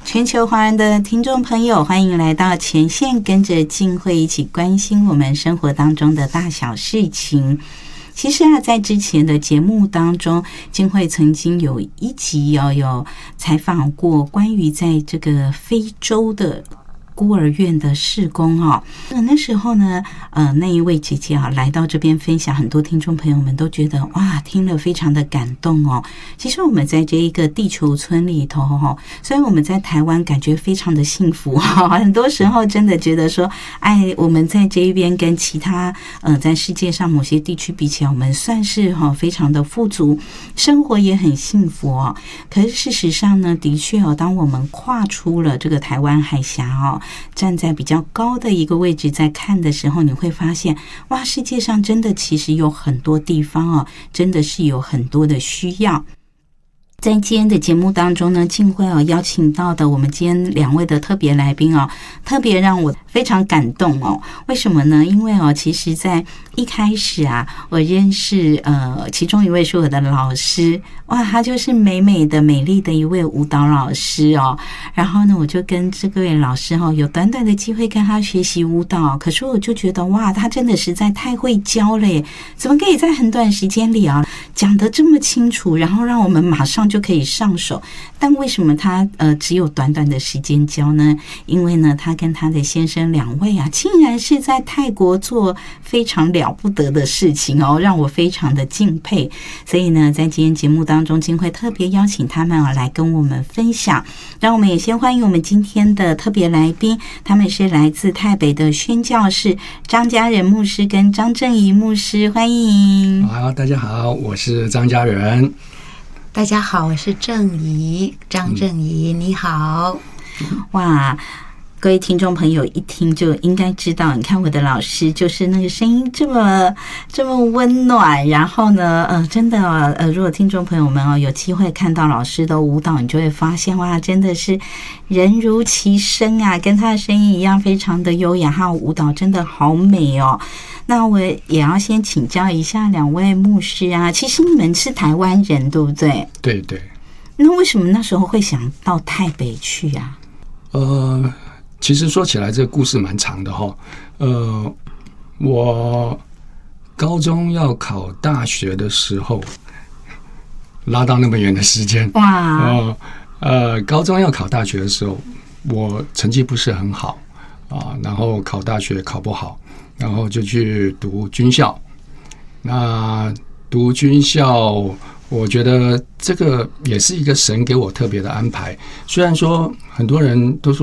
全球华人的听众朋友，欢迎来到前线，跟着静慧一起关心我们生活当中的大小事情。其实啊，在之前的节目当中，静慧曾经有一集有采访过关于在这个非洲的孤儿院的事工哦。那时候呢，那一位姐姐啊来到这边分享，很多听众朋友们都觉得哇，听了非常的感动哦。其实我们在这一个地球村里头哈，虽然我们在台湾感觉非常的幸福哈，很多时候真的觉得说，哎，我们在这一边跟其他在世界上某些地区比起来，我们算是非常的富足，生活也很幸福哦。可是事实上呢，的确哦，当我们跨出了这个台湾海峡哦，站在比较高的一个位置在看的时候，你会发现哇，世界上真的其实有很多地方哦，真的是有很多的需要。在今天的节目当中呢，静慧邀请到的我们今天两位的特别来宾特别让我非常感动哦。为什么呢？因为其实在一开始啊，我认识其中一位是我的老师，哇，他就是美美的美丽的一位舞蹈老师哦。然后呢，我就跟这位老师有短短的机会跟他学习舞蹈，可是我就觉得哇，他真的实在太会教了耶，怎么可以在很短时间里讲得这么清楚，然后让我们马上就可以上手。但为什么他只有短短的时间教呢？因为呢，他跟他的先生两位竟然是在泰国做非常了不得的事情让我非常的敬佩。所以呢，在今天节目当中，静慧特别邀请他们来跟我们分享。让我们也先欢迎我们今天的特别来宾，他们是来自台北的宣教士张家仁牧师跟张正仪牧师，欢迎。 好，大家好，我是张家仁。 大家好，我是正仪，张正仪，你好。 哇，各位听众朋友一听就应该知道，你看我的老师就是那个声音这么温暖，然后呢真的如果听众朋友们有机会看到老师的舞蹈，你就会发现哇，真的是人如其声啊，跟他的声音一样非常的优雅，还有舞蹈真的好美哦。那我也要先请教一下两位牧师啊，其实你们是台湾人对不对？ 对对。 那为什么那时候会想到台北去啊？ 其实说起来这个故事蛮长的我高中要考大学的时候，拉到那么远的时间， 哇， 高中要考大学的时候，我成绩不是很好然后考大学考不好，然后就去读军校。那读军校，我觉得这个也是一个神给我特别的安排。虽然说很多人都说